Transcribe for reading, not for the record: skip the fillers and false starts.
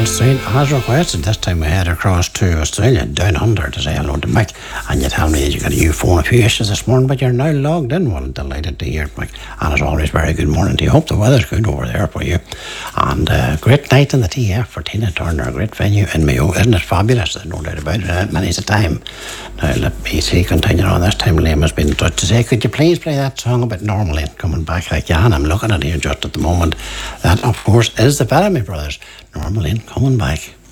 Street, as requested. This time we head across to Australia, down under, to say hello to Mick. And you tell me you got a new phone, a few issues this morning, but you're now logged in. Well, delighted to hear it, Mick. And as always, very good morning to you. Hope the weather's good over there for you. And great night in the TF for Tina Turner, a great venue in Mayo. Isn't it fabulous? There's no doubt about it. Many's a time. Now, let me see, continue on. This time, Liam has been in touch to say, could you please play that song about Normal Lane coming back? I can. I'm looking at it here just at the moment. That, of course, is the Bellamy Brothers. Normal Lane coming back.